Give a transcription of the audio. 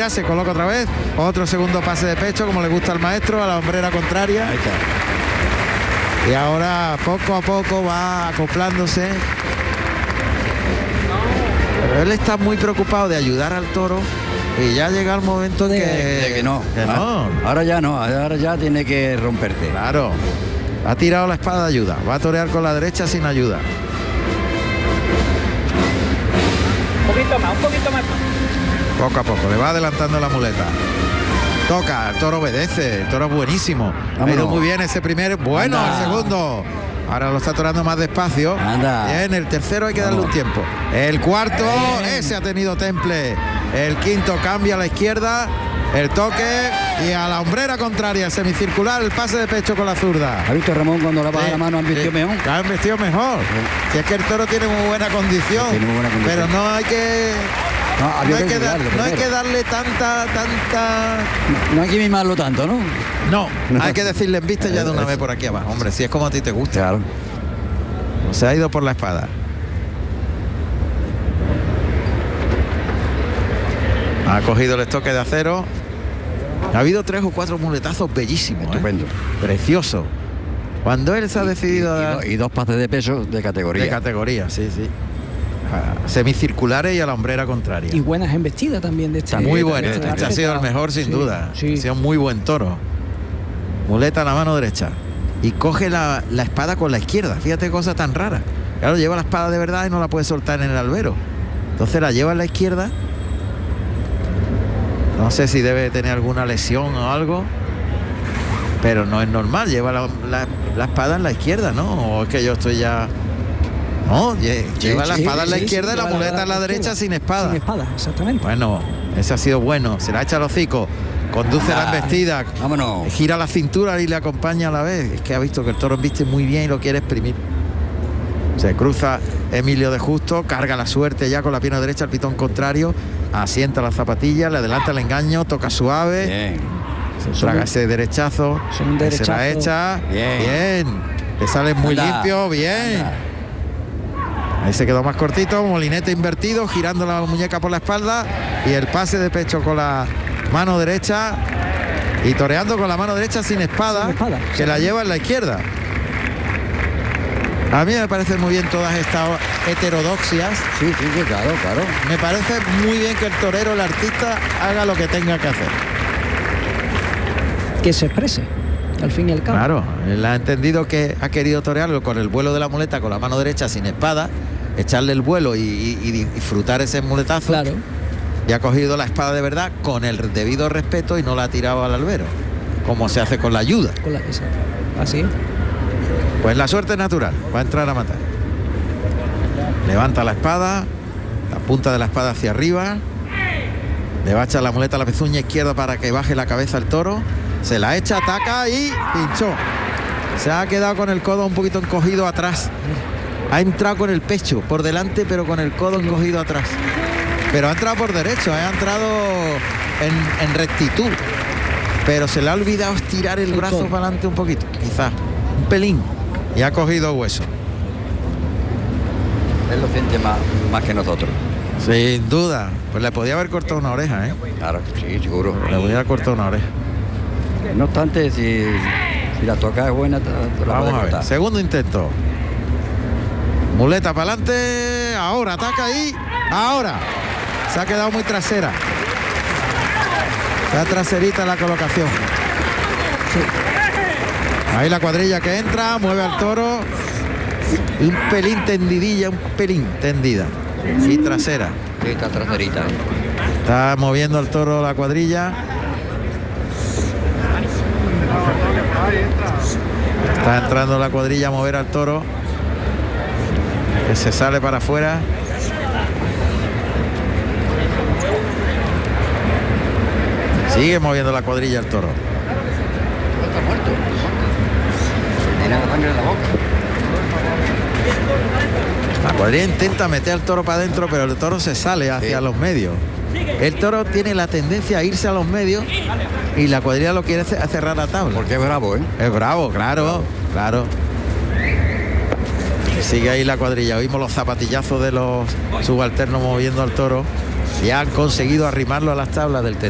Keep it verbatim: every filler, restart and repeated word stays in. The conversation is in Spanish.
gira, se coloca otra vez, otro segundo pase de pecho, como le gusta al maestro, a la hombrera contraria. Ahí está. Y ahora poco a poco va acoplándose. Pero él está muy preocupado de ayudar al toro y ya llega el momento en que, De que no. que no. Ahora ya no, ahora ya tiene que romperse. Claro. Ha tirado la espada de ayuda. Va a torear con la derecha sin ayuda. Un poquito más, un poquito más. Poco a poco. Le va adelantando la muleta. Toca, el toro obedece. El toro es buenísimo. Ha ido muy bien ese primer. Bueno, Anda. el segundo. Ahora lo está torando más despacio. Anda. Bien, el tercero hay que darle Vamos. un tiempo. El cuarto, ese ha tenido temple. El quinto cambia a la izquierda. El toque y a la hombrera contraria, semicircular, el pase de pecho con la zurda. ¿Ha visto Ramón cuando le baja Sí, la mano han vestido sí, mejor? Han vestido mejor. Si es que el toro tiene muy buena condición. Tiene muy buena condición. Pero no hay que. No, No había hay, que que dar- ayudarle no hay primero. que darle tanta, tanta. No, no hay que mimarlo tanto, ¿no? No, hay que decirle en vista ya de una vez por aquí abajo. Hombre, si es como a ti te gusta. Claro. Se ha ido por la espada. Ha cogido el estoque de acero. Ha habido tres o cuatro muletazos bellísimos. ¿eh? Estupendo. Precioso. Cuando él se ha decidido Y, a do- dar y dos pases de peso de categoría. de categoría, sí, sí. A semicirculares y a la hombrera contraria. Y buenas embestidas también de este. Muy de bueno, este este, este ha sido el mejor sin Sí, duda. sí. Ha sido un muy buen toro. Muleta a la mano derecha. Y coge la, la espada con la izquierda. Fíjate qué cosa tan rara. Claro, lleva la espada de verdad y no la puede soltar en el albero. Entonces la lleva en la izquierda. No sé si debe tener alguna lesión o algo. Pero no es normal. Lleva la, la- la espada en la izquierda, ¿no? O es que yo estoy ya... No, lle- lleva la Sí, espada en la sí, izquierda sí, y la lleva muleta en la derecha izquierda. sin espada. Sin espada, exactamente. Bueno, ese ha sido bueno. Se la echa al hocico. Conduce la Anda. embestida. Vámonos. Gira la cintura y le acompaña a la vez. Es que ha visto que el toro viste muy bien y lo quiere exprimir. Se cruza Emilio de Justo, carga la suerte ya con la pierna derecha al pitón contrario, asienta la zapatilla, le adelanta el engaño, toca suave, Bien. se traga ese derechazo, son un que se la derechazo. echa, Bien. bien, le sale muy Anda. limpio, bien. Anda. Ahí se quedó más cortito, molinete invertido, girando la muñeca por la espalda y el pase de pecho con la mano derecha y toreando con la mano derecha sin espada, Sin espada, que la lleva en la izquierda. A mí me parecen muy bien todas estas heterodoxias. Sí, sí, sí, claro, claro. Me parece muy bien que el torero, el artista, haga lo que tenga que hacer. Que se exprese, al fin y al cabo. Claro, él ha entendido que ha querido torearlo con el vuelo de la muleta, con la mano derecha sin espada, echarle el vuelo y, y- y disfrutar ese muletazo. Claro. Y ha cogido la espada de verdad con el debido respeto y no la ha tirado al albero, como se hace con la ayuda. Con la, exacto. Así es. Pues la suerte es natural, va a entrar a matar. Levanta la espada, la punta de la espada hacia arriba, le va a echar la muleta a la pezuña izquierda para que baje la cabeza el toro, se la echa, ataca y pinchó. Se ha quedado con el codo un poquito encogido atrás. Ha entrado con el pecho por delante, pero con el codo encogido atrás. Pero ha entrado por derecho, ¿eh? Ha entrado en, en rectitud. Pero se le ha olvidado estirar el El brazo codo. para adelante un poquito, quizás, un pelín. Y ha cogido hueso. Él lo siente más, más que nosotros. Sin duda. Pues le podía haber cortado una oreja, ¿eh? Claro, sí, seguro. Le podía haber cortado una oreja. No obstante, si, si la toca es buena, te, te la Vamos puede a ver. cortar. Segundo intento. Muleta para adelante. Ahora ataca ahí. Ahora. Se ha quedado muy trasera. La traserita la colocación. Ahí la cuadrilla que entra, mueve al toro. Y un pelín tendidilla, un pelín tendida. Y trasera. Sí, está traserita. ¿eh? Está moviendo al toro la cuadrilla. Está entrando la cuadrilla a mover al toro. Que se sale para afuera. Sigue moviendo la cuadrilla el toro. Está muerto. Tiene la sangre en la boca. La cuadrilla intenta meter al toro para adentro, pero el toro se sale hacia Sí. los medios. El toro tiene la tendencia a irse a los medios y la cuadrilla lo quiere ce- a cerrar la tabla. Porque es bravo, ¿eh? Es bravo, claro, claro. Sigue ahí la cuadrilla. Oímos los zapatillazos de los subalternos moviendo al toro. Y han conseguido arrimarlo a las tablas del tendero.